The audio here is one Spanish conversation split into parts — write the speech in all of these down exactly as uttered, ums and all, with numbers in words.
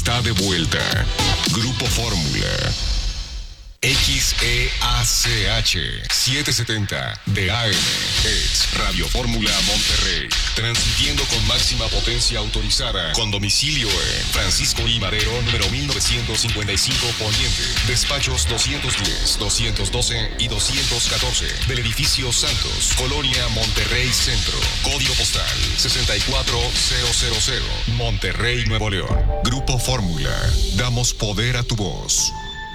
está de vuelta. Grupo Fórmula. X E A C H setecientos setenta de A M es Radio Fórmula Monterrey, transmitiendo con máxima potencia autorizada, con domicilio en Francisco I. Madero, número mil novecientos cincuenta y cinco Poniente, despachos doscientos diez, doscientos doce y doscientos catorce, del edificio Santos, Colonia Monterrey Centro, código postal sesenta y cuatro mil, Monterrey, Nuevo León. Grupo Fórmula, damos poder a tu voz.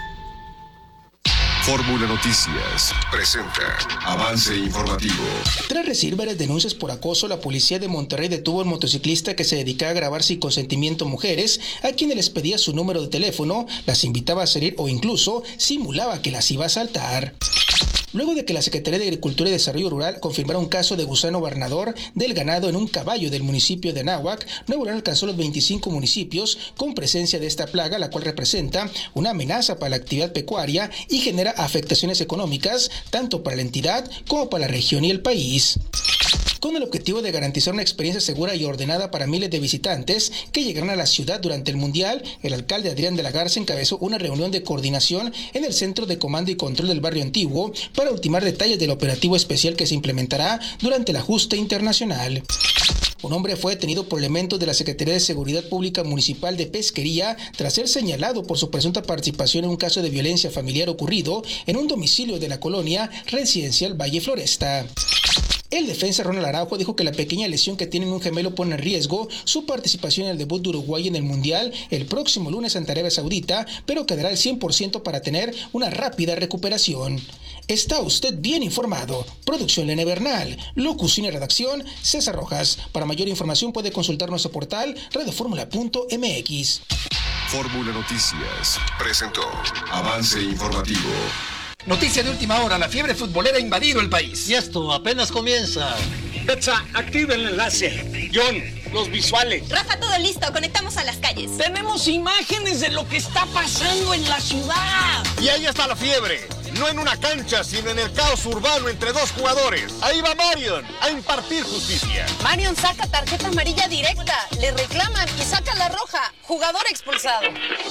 Fórmula Noticias presenta avance informativo. Tras recibir varias denuncias por acoso, la policía de Monterrey detuvo al motociclista que se dedicaba a grabar sin consentimiento mujeres, a quienes les pedía su número de teléfono, las invitaba a salir o incluso simulaba que las iba a asaltar. Luego de que la Secretaría de Agricultura y Desarrollo Rural confirmara un caso de gusano barnador del ganado en un caballo del municipio de Anáhuac, Nuevo León alcanzó los veinticinco municipios con presencia de esta plaga, la cual representa una amenaza para la actividad pecuaria y genera afectaciones económicas tanto para la entidad como para la región y el país. Con el objetivo de garantizar una experiencia segura y ordenada para miles de visitantes que llegarán a la ciudad durante el Mundial, el alcalde Adrián de la Garza encabezó una reunión de coordinación en el Centro de Comando y Control del Barrio Antiguo para ultimar detalles del operativo especial que se implementará durante el ajuste internacional. Un hombre fue detenido por elementos de la Secretaría de Seguridad Pública Municipal de Pesquería tras ser señalado por su presunta participación en un caso de violencia familiar ocurrido en un domicilio de la colonia residencial Valle Floresta. El defensa Ronald Araujo dijo que la pequeña lesión que tiene en un gemelo pone en riesgo su participación en el debut de Uruguay en el Mundial el próximo lunes ante Arabia Saudita, pero quedará al cien por ciento para tener una rápida recuperación. Está usted bien informado. Producción Lene Bernal, locución y redacción César Rojas. Para mayor información puede consultar nuestro portal radioformula punto m x. Fórmula Noticias presentó avance informativo. Noticia de última hora, la fiebre futbolera ha invadido el país. Y esto apenas comienza. Betsa, activa el enlace. John, los visuales. Rafa, todo listo, conectamos a las calles. Tenemos imágenes de lo que está pasando en la ciudad. Y ahí está la fiebre. No en una cancha, sino en el caos urbano entre dos jugadores. Ahí va Marion a impartir justicia. Marion saca tarjeta amarilla directa, le reclaman y saca la roja. Jugador expulsado.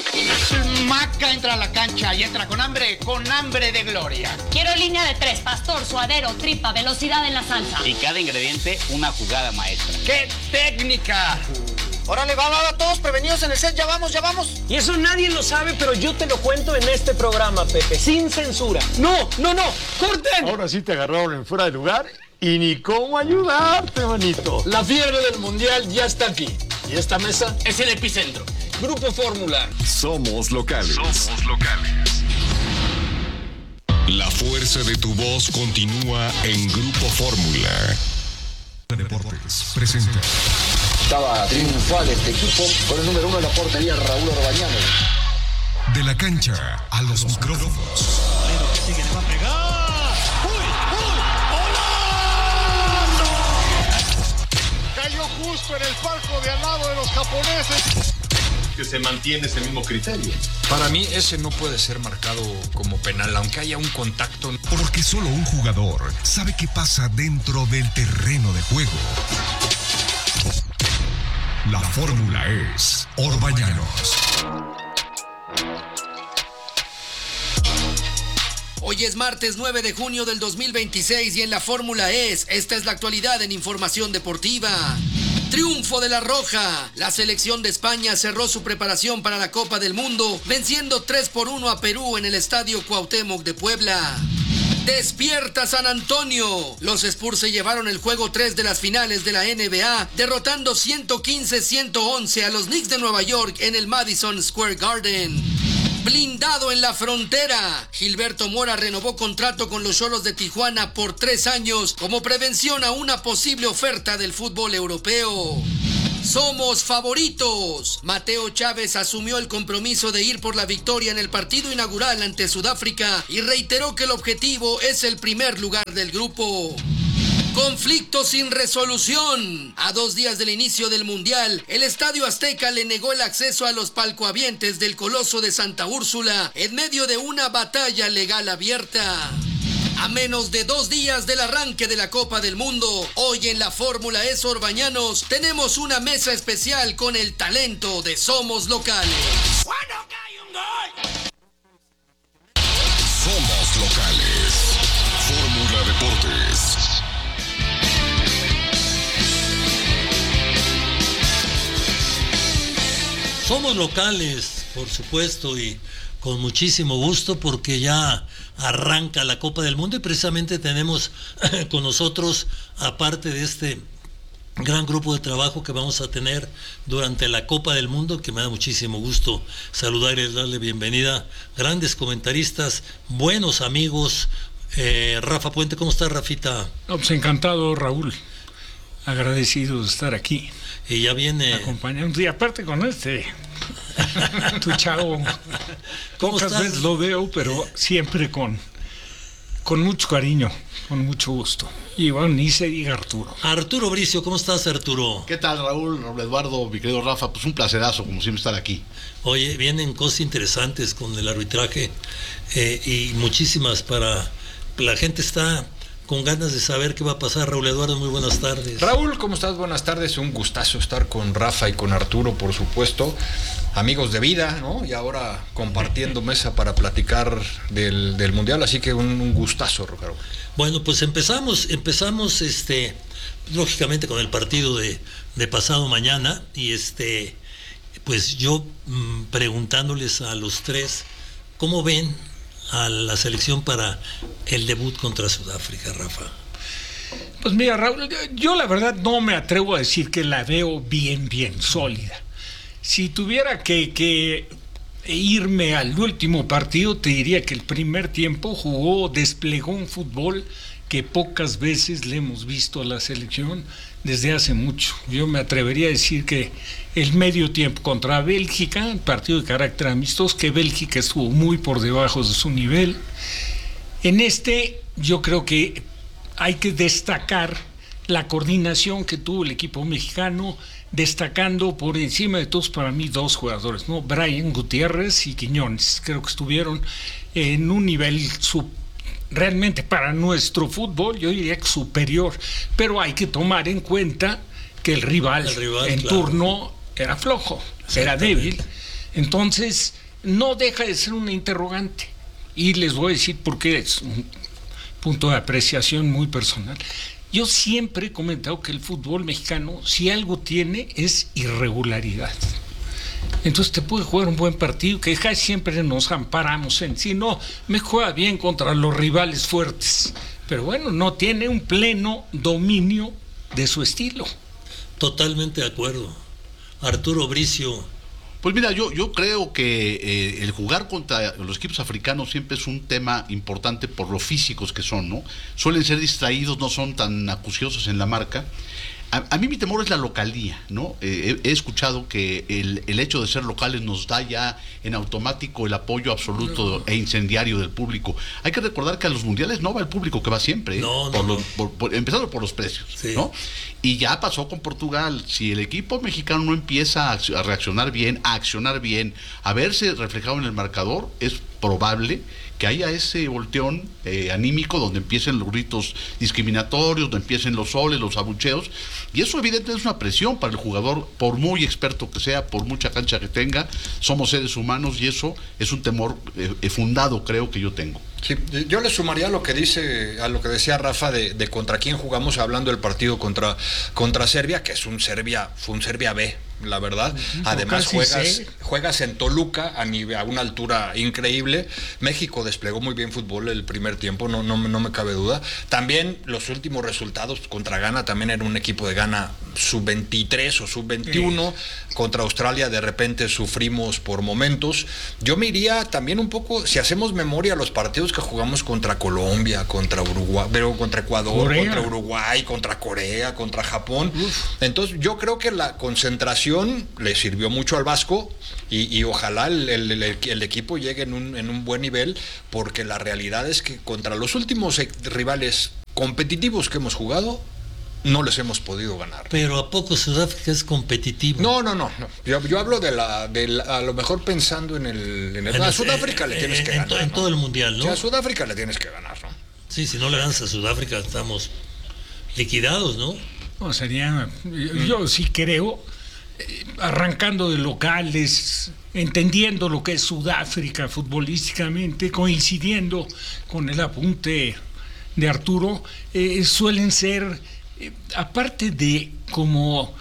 Maca entra a la cancha y entra con hambre, con hambre de gloria. Quiero línea de tres, pastor, suadero, tripa, velocidad en la salsa. Y cada ingrediente, una jugada maestra. ¡Qué técnica! Órale, va, va, va, todos prevenidos en el set, ya vamos, ya vamos. Y eso nadie lo sabe, pero yo te lo cuento en este programa, Pepe, sin censura. No, no, no, corten. Ahora sí te agarraron en fuera de lugar y ni cómo ayudarte, manito. La fiebre del Mundial ya está aquí. Y esta mesa es el epicentro. Grupo Fórmula. Somos locales. Somos locales. La fuerza de tu voz continúa en Grupo Fórmula. Deportes presenta. Estaba triunfal este equipo con el número uno de la portería, Raúl Orbañano. De la cancha a los micrófonos. Pero que sigue, le va a pegar. ¡Uy, uy! ¡Hola! Cayó justo en el palco de al lado de los japoneses. Que se mantiene ese mismo criterio. Para mí ese no puede ser marcado como penal, aunque haya un contacto. Porque solo un jugador sabe qué pasa dentro del terreno de juego. La fórmula es Orbañanos. Hoy es martes nueve de junio del dos mil veintiséis y en la fórmula es, esta es la actualidad en información deportiva. Triunfo de la Roja. La selección de España cerró su preparación para la Copa del Mundo, venciendo tres por uno a Perú en el Estadio Cuauhtémoc de Puebla. Despierta San Antonio. Los Spurs se llevaron el juego tres de las finales de la N B A, derrotando ciento quince a ciento once a los Knicks de Nueva York en el Madison Square Garden. Blindado en la frontera. Gilberto Mora renovó contrato con los Xolos de Tijuana por tres años como prevención a una posible oferta del fútbol europeo. Somos favoritos. Mateo Chávez asumió el compromiso de ir por la victoria en el partido inaugural ante Sudáfrica y reiteró que el objetivo es el primer lugar del grupo. Conflicto sin resolución. A dos días del inicio del Mundial, el Estadio Azteca le negó el acceso a los palcohabientes del Coloso de Santa Úrsula en medio de una batalla legal abierta. A menos de dos días del arranque de la Copa del Mundo, hoy en la Fórmula E Orbañanos tenemos una mesa especial con el talento de Somos Locales. ¡Cuando cae un gol! Somos Locales. Fórmula Deportes. Somos locales, por supuesto, y con muchísimo gusto porque ya arranca la Copa del Mundo y precisamente tenemos con nosotros, aparte de este gran grupo de trabajo que vamos a tener durante la Copa del Mundo, que me da muchísimo gusto saludar y darle bienvenida, grandes comentaristas, buenos amigos. Eh, Rafa Puente, ¿cómo estás, Rafita? No, pues encantado, Raúl. Agradecido de estar aquí. Y ya viene... acompañando. Y aparte con este... tu chavo. ¿Cómo Pocas estás? veces lo veo, pero siempre con... con mucho cariño, con mucho gusto. Y bueno, ni se diga Arturo. Arturo Bricio, ¿cómo estás, Arturo? ¿Qué tal, Raúl, Raúl Eduardo, mi querido Rafa? Pues un placerazo, como siempre, estar aquí. Oye, vienen cosas interesantes con el arbitraje eh, y muchísimas para... La gente está con ganas de saber qué va a pasar. Raúl Eduardo, muy buenas tardes. Raúl, ¿cómo estás? Buenas tardes. Un gustazo estar con Rafa y con Arturo, por supuesto. Amigos de vida, ¿no? Y ahora compartiendo mesa para platicar del, del Mundial. Así que un, un gustazo, Raúl. Bueno, pues empezamos, empezamos este, lógicamente con el partido de, de pasado mañana. Y este, pues yo mmm, preguntándoles a los tres, ¿cómo ven a la selección para el debut contra Sudáfrica, Rafa? Pues mira, Raúl, yo la verdad no me atrevo a decir que la veo bien, bien sólida. Si tuviera que, que irme al último partido, te diría que el primer tiempo jugó, desplegó un fútbol que pocas veces le hemos visto a la selección desde hace mucho. Yo me atrevería a decir que el medio tiempo contra Bélgica, partido de carácter amistoso, que Bélgica estuvo muy por debajo de su nivel. En este, yo creo que hay que destacar la coordinación que tuvo el equipo mexicano, destacando por encima de todos para mí dos jugadores, ¿no? Brian Gutiérrez y Quiñones. Creo que estuvieron en un nivel superior. Realmente para nuestro fútbol yo diría que superior, pero hay que tomar en cuenta que el rival, el rival en claro. turno era flojo, era débil, entonces no deja de ser una interrogante y les voy a decir por qué es un punto de apreciación muy personal. Yo siempre he comentado que el fútbol mexicano, si algo tiene, es irregularidad. Entonces te puede jugar un buen partido, que casi siempre nos amparamos en sí, no, me juega bien contra los rivales fuertes, pero bueno, no tiene un pleno dominio de su estilo. Totalmente de acuerdo. Arturo Bricio. Pues mira, yo, yo creo que eh, el jugar contra los equipos africanos siempre es un tema importante por lo físicos que son, ¿no? Suelen ser distraídos, no son tan acuciosos en la marca. A, a mí mi temor es la localía, ¿no? Eh, he, he escuchado que el, el hecho de ser locales nos da ya en automático el apoyo absoluto no. e incendiario del público. Hay que recordar que a los mundiales no va el público que va siempre, ¿eh? no, por no, los, por, por, empezando por los precios, sí. ¿no? Y ya pasó con Portugal. Si el equipo mexicano no empieza a, a reaccionar bien, a accionar bien, a verse reflejado en el marcador, es probable que haya ese volteón eh, anímico donde empiecen los gritos discriminatorios, donde empiecen los soles, los abucheos, y eso evidentemente es una presión para el jugador, por muy experto que sea, por mucha cancha que tenga. Somos seres humanos y eso es un temor eh, fundado, creo que yo tengo. Sí, yo le sumaría a lo que dice, a lo que decía Rafa de, de contra quién jugamos, hablando del partido contra, contra Serbia, que es un Serbia, fue un Serbia B, la verdad. Además juegas, juegas en Toluca a, nivel, a una altura increíble. México desplegó muy bien fútbol el primer tiempo, no, no, no me cabe duda. También los últimos resultados contra Ghana, también era un equipo de Ghana sub veintitrés o sub veintiuno. Sí. Contra Australia de repente sufrimos por momentos. Yo me iría también un poco, si hacemos memoria, los partidos que jugamos contra Colombia, contra Uruguay, pero contra Ecuador, Corea. contra Uruguay, contra Corea, contra Japón. Uf. Entonces yo creo que la concentración le sirvió mucho al Vasco y, y ojalá el, el, el, el equipo llegue en un, en un buen nivel, porque la realidad es que contra los últimos rivales competitivos que hemos jugado, no les hemos podido ganar. Pero ¿a poco Sudáfrica es competitivo? No, no, no. no. Yo, yo hablo de la, de la, a lo mejor pensando en el... En el, en a Sudáfrica eh, le tienes eh, que en ganar. To, en ¿no? todo el mundial, ¿no? O sea, a Sudáfrica le tienes que ganar, ¿no? Sí, si no le ganas a Sudáfrica estamos liquidados, ¿no? No, sería, yo, yo sí creo, eh, arrancando de locales, entendiendo lo que es Sudáfrica futbolísticamente, coincidiendo con el apunte de Arturo, eh, suelen ser, eh, aparte de como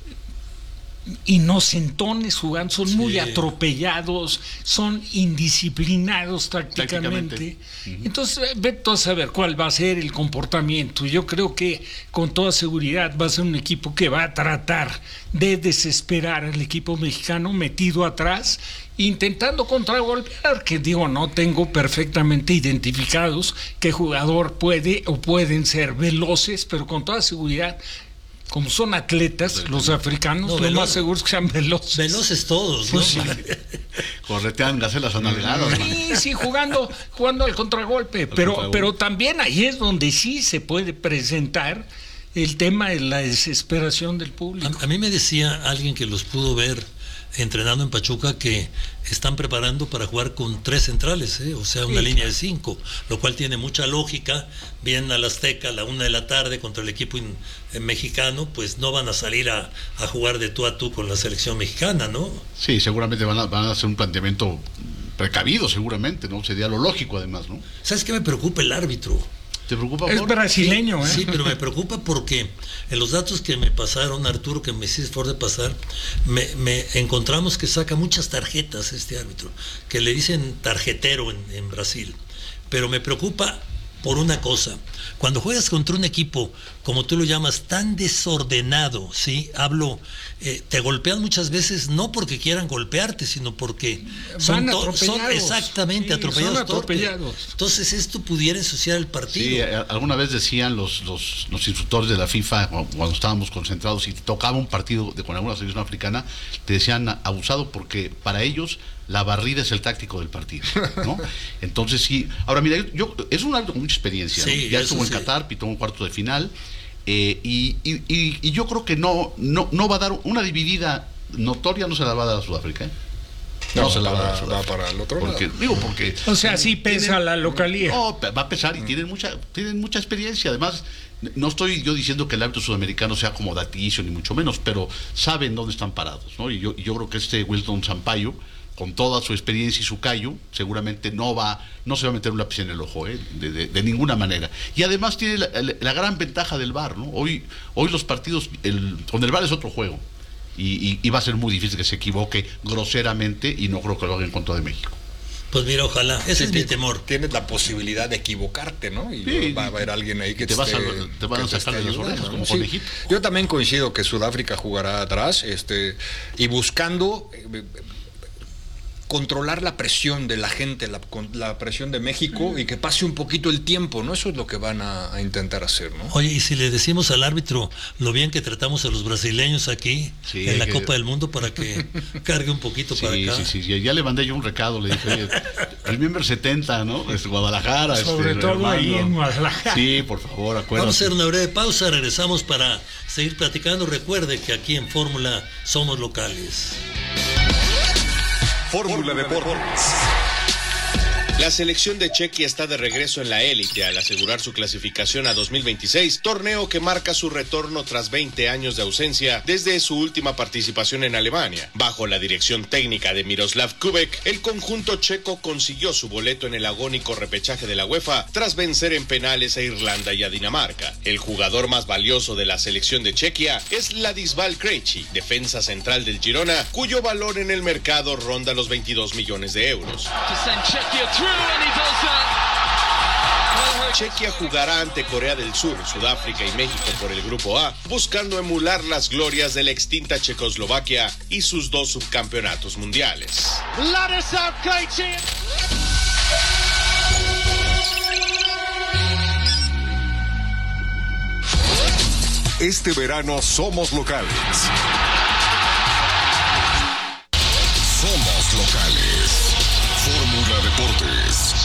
inocentones jugando, son sí. muy atropellados, son indisciplinados tácticamente. Uh-huh. Entonces, vete a saber cuál va a ser el comportamiento. Yo creo que con toda seguridad va a ser un equipo que va a tratar de desesperar al equipo mexicano metido atrás, intentando contragolpear, que digo, no tengo perfectamente identificados qué jugador puede o pueden ser veloces, pero con toda seguridad, como son atletas, los africanos, no, lo veloz, más seguro es que sean veloces. Veloces todos, ¿no? Pues sí. Corretean gacelas analegadas. Sí, sí, jugando, jugando al contragolpe, pero, pero también ahí es donde sí se puede presentar el tema de la desesperación del público. A, a mí me decía alguien que los pudo ver entrenando en Pachuca que están preparando para jugar con tres centrales, ¿eh? O sea, una sí, línea de cinco, lo cual tiene mucha lógica. Vienen al Azteca a la una de la tarde contra el equipo in, eh, mexicano, pues no van a salir a, a jugar de tú a tú con la selección mexicana, ¿no? Sí, seguramente van a, van a hacer un planteamiento precavido, seguramente, ¿no? Sería lo lógico, además, ¿no? ¿Sabes qué me preocupa? El árbitro. ¿Te preocupa? Es por? brasileño, sí, ¿eh? Sí, pero me preocupa porque en los datos que me pasaron, Arturo, que me hiciste favor de pasar, me, me encontramos que saca muchas tarjetas este árbitro, que le dicen tarjetero en, en Brasil. Pero me preocupa por una cosa: cuando juegas contra un equipo, como tú lo llamas, tan desordenado, ¿sí? Hablo, eh, te golpean muchas veces no porque quieran golpearte, sino porque son, to- son exactamente sí, atropellados. Son atropellados. Entonces esto pudiera ensuciar el partido. Sí, alguna vez decían los, los, los instructores de la FIFA, cuando estábamos concentrados y tocaba un partido de, con alguna selección africana, te decían abusado, porque para ellos la barrida es el táctico del partido, ¿no? Entonces sí, ahora mira, yo, yo es un árbitro con mucha experiencia, sí, ¿no? Ya estuvo en sí. Qatar, pitó un cuarto de final, eh, y, y, y, y yo creo que no, no, no va a dar una dividida notoria, no se la va a dar a Sudáfrica, ¿eh? No, no se la va a dar a Sudáfrica. Para el otro porque, lado. Digo, porque o sea, sí pesa tienen, la localía. No, va a pesar y mm. tienen mucha, tienen mucha experiencia. Además, no estoy yo diciendo que el árbitro sudamericano sea acomodaticio, ni mucho menos, pero saben dónde están parados, ¿no? Y yo, yo creo que este Wilton Sampaio, con toda su experiencia y su callo, seguramente no va, no se va a meter un lápiz en el ojo, ¿eh? de, de, de ninguna manera. Y además tiene la, la, la gran ventaja del V A R, ¿no? Hoy, hoy los partidos, el, con el V A R es otro juego. Y, y, y va a ser muy difícil que se equivoque groseramente, y no creo que lo haga en contra de México. Pues mira, ojalá, ese sí, es mi temor. Tienes la posibilidad de equivocarte, ¿no? Y sí, va a haber alguien ahí que te, te, esté, a, te van a sacar de las orejas, como sí. con Egipto. Yo también coincido que Sudáfrica jugará atrás, este, y buscando eh, controlar la presión de la gente, la, la presión de México, y que pase un poquito el tiempo, ¿no? Eso es lo que van a, a intentar hacer, ¿no? Oye, y si le decimos al árbitro lo bien que tratamos a los brasileños aquí, sí, en la que... Copa del Mundo, para que cargue un poquito sí, para acá. Sí, sí, sí, ya le mandé yo un recado, le dije, oye, remember setenta, ¿no? Es Guadalajara. Sobre este, todo hermano. Ahí en Guadalajara. Sí, por favor, acuérdate. Vamos a hacer una breve pausa, regresamos para seguir platicando. Recuerde que aquí en Fórmula somos locales. Fórmula Deportes. La selección de Chequia está de regreso en la élite al asegurar su clasificación a dos mil veintiséis, torneo que marca su retorno tras veinte años de ausencia desde su última participación en Alemania. Bajo la dirección técnica de Miroslav Kubek, el conjunto checo consiguió su boleto en el agónico repechaje de la UEFA tras vencer en penales a Irlanda y a Dinamarca. El jugador más valioso de la selección de Chequia es Ladislas Krejci, defensa central del Girona, cuyo valor en el mercado ronda los veintidós millones de euros. Chequia jugará ante Corea del Sur, Sudáfrica y México por el Grupo A, buscando emular las glorias de la extinta Checoslovaquia y sus dos subcampeonatos mundiales. Este verano somos locales. Somos locales. Fórmula Deportes.